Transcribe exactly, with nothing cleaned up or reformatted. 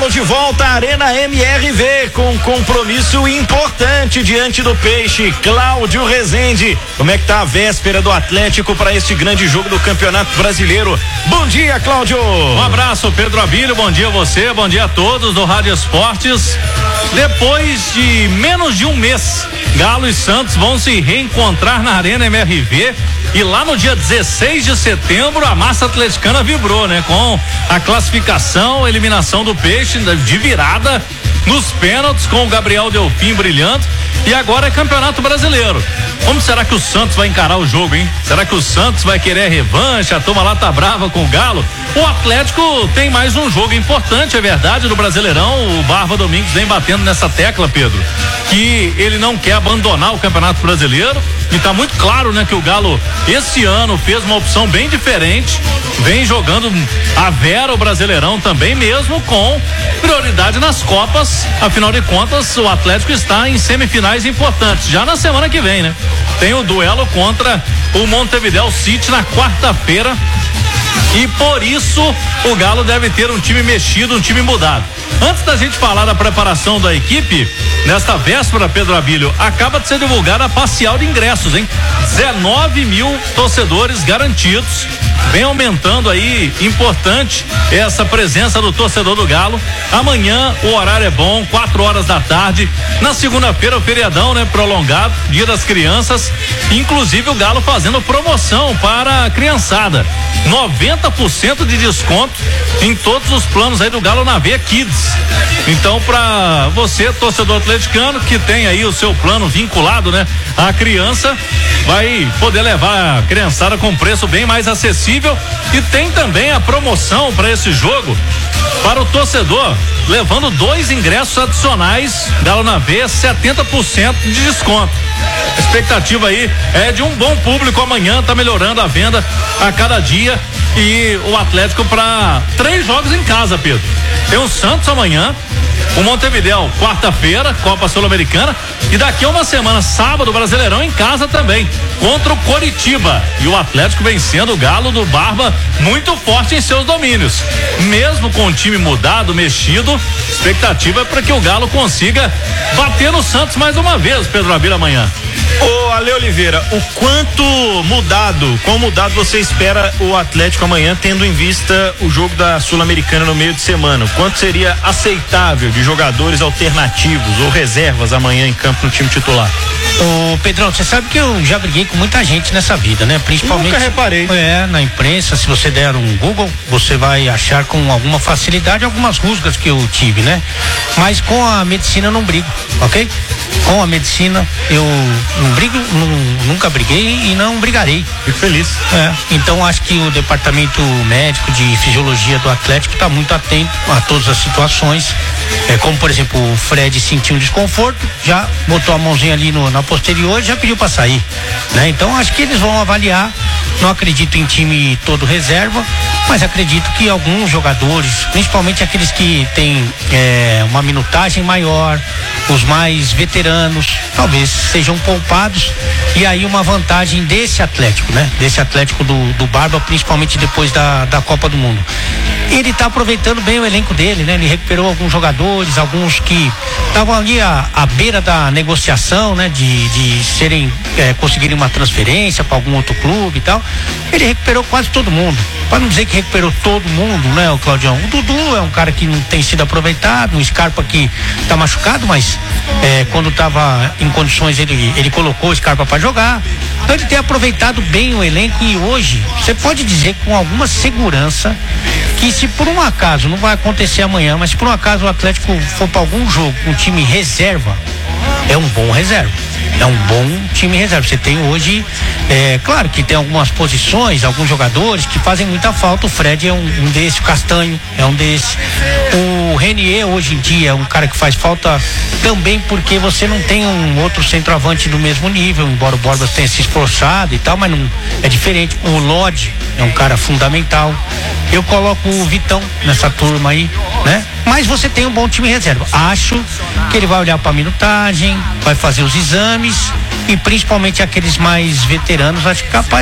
Galo de volta à Arena M R V com um compromisso importante diante do Peixe. Cláudio Rezende, como é que tá a véspera do Atlético para este grande jogo do Campeonato Brasileiro? Bom dia, Cláudio. Um abraço, Pedro Abílio, bom dia a você, bom dia a todos do Rádio Esportes. Depois de menos de um mês, Galo e Santos vão se reencontrar na Arena M R V e lá no dia dezesseis de setembro a massa atleticana vibrou, né? Com a classificação, a eliminação do Peixe de virada nos pênaltis com o Gabriel Delfim brilhando e agora é Campeonato Brasileiro. Como será que o Santos vai encarar o jogo, hein? Será que o Santos vai querer revanche? A turma lá tá brava com o Galo. O Atlético tem mais um jogo importante, é verdade, do Brasileirão. O Barba Domingos vem batendo nessa tecla, Pedro, que ele não quer abandonar o Campeonato Brasileiro e tá muito claro, né, que o Galo esse ano fez uma opção bem diferente, vem jogando a vera o Brasileirão também, mesmo com prioridade nas Copas. Afinal de contas, o Atlético está em semifinais importantes, já na semana que vem, né? Tem o duelo contra o Montevideo City na quarta-feira e por isso o Galo deve ter um time mexido, um time mudado. Antes da gente falar da preparação da equipe, nesta véspera, Pedro Abílio, acaba de ser divulgada a parcial de ingressos, hein? dezenove mil torcedores garantidos, vem aumentando aí, importante essa presença do torcedor do Galo. Amanhã o horário é bom, quatro horas da tarde. Na segunda-feira o feriadão, né? Prolongado, Dia das Crianças. Inclusive o Galo fazendo promoção para a criançada. noventa por cento de desconto em todos os planos aí do Galo na Via Kids. Então, para você, torcedor atleticano, que tem aí o seu plano vinculado, né, à criança, vai poder levar a criançada com preço bem mais acessível. E tem também a promoção para esse jogo para o torcedor, levando dois ingressos adicionais. Galo na V, setenta por cento de desconto. A expectativa aí é de um bom público amanhã, tá melhorando a venda a cada dia. E o Atlético para três jogos em casa, Pedro. Tem o Santos amanhã, o Montevideo quarta-feira, Copa Sul-Americana, e daqui a uma semana, sábado, Brasileirão em casa também, contra o Coritiba. E o Atlético vencendo o Galo do Barba muito forte em seus domínios. Mesmo com o time mudado, mexido, expectativa é para que o Galo consiga bater no Santos mais uma vez, Pedro Abílio, amanhã. Ô, Ale Oliveira, o quanto mudado, quão mudado você espera o Atlético amanhã, tendo em vista o jogo da Sul-Americana no meio de semana? O quanto seria aceitável de jogadores alternativos ou reservas amanhã em campo no time titular? Ô, Pedrão, você sabe que eu já briguei com muita gente nessa vida, né? Principalmente. Nunca reparei. É, na imprensa, se você der um Google, você vai achar com alguma facilidade algumas rusgas que eu tive, né? Mas com a medicina eu não brigo, ok? Com a medicina eu não brigo, não, nunca briguei e não brigarei. Fico feliz. É, então acho que o departamento médico de fisiologia do Atlético está muito atento a todas as situações. É, como por exemplo, o Fred sentiu um desconforto, já botou a mãozinha ali no, na posterior, já pediu para sair, né? Então acho que eles vão avaliar. Não acredito em time todo reserva, mas acredito que alguns jogadores, principalmente aqueles que têm é, uma minutagem maior, os mais veteranos, talvez sejam poupados, e aí uma vantagem desse Atlético, né? Desse Atlético do, do Barba, principalmente depois da, da Copa do Mundo. Ele está aproveitando bem o elenco dele, né? Ele recuperou alguns jogadores, alguns que estavam ali à, à beira da negociação, né? De, de serem, é, conseguirem uma transferência para algum outro clube e tal. Ele recuperou quase todo mundo. Para não dizer que recuperou todo mundo, né, o Claudião? O Dudu é um cara que não tem sido aproveitado, o Scarpa que tá machucado, mas é, quando tava em condições ele, ele colocou o Scarpa para jogar. Então ele tem aproveitado bem o elenco e hoje você pode dizer com alguma segurança que se por um acaso, não vai acontecer amanhã, mas se por um acaso o Atlético for para algum jogo com um time reserva, é um bom reserva. É um bom time reserva. Você tem hoje, é claro que tem algumas posições, alguns jogadores que fazem muita falta. O Fred é um, um desses, o Castanho é um desses. O Renier hoje em dia é um cara que faz falta também porque você não tem um outro centroavante do mesmo nível, embora o Borbas tenha se esforçado e tal, mas não é diferente. O Lodge é um cara fundamental. Eu coloco o Vitão nessa turma aí, né? Mas você tem um bom time reserva. Acho que ele vai olhar para a minutagem, vai fazer os exames e principalmente aqueles mais veteranos, acho que capaz